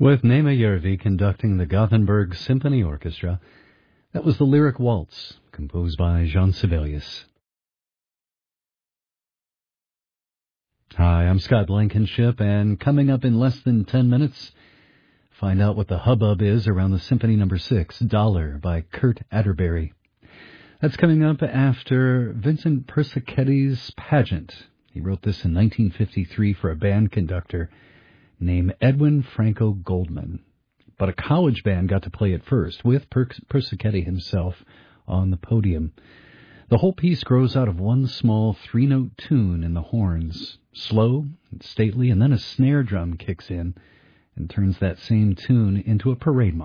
With Nema Järvi conducting the Gothenburg Symphony Orchestra, that was the Lyric Waltz, composed by Jean Sibelius. Hi, I'm Scott Blankenship, and coming up in less than 10 minutes, find out what the hubbub is around the Symphony No. 6, Dollar, by Kurt Atterbury. That's coming up after Vincent Persichetti's Pageant. He wrote this in 1953 for a band conductor named Edwin Franco Goldman. But a college band got to play it first, with Persichetti himself on the podium. The whole piece grows out of one small three-note tune in the horns, slow and stately, and then a snare drum kicks in and turns that same tune into a parade march.